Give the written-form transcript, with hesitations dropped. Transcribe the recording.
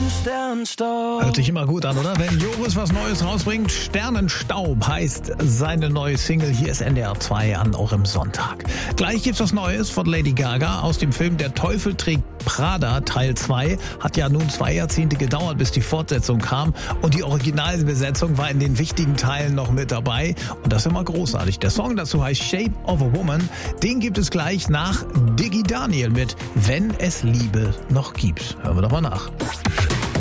Sternenstaub. Hört sich immer gut an, oder? Wenn Joris was Neues rausbringt, Sternenstaub heißt seine neue Single. Hier ist NDR 2 an, auch im Sonntag. Gleich gibt's was Neues von Lady Gaga aus dem Film Der Teufel trägt Prada Teil 2. Hat ja nun 2 Jahrzehnte gedauert, bis die Fortsetzung kam. Und die Originalbesetzung war in den wichtigen Teilen noch mit dabei. Und das ist immer großartig. Der Song dazu heißt Shape of a Woman. Den gibt es gleich nach Diggy Daniel mit Wenn es Liebe noch gibt. Hören wir doch mal nach.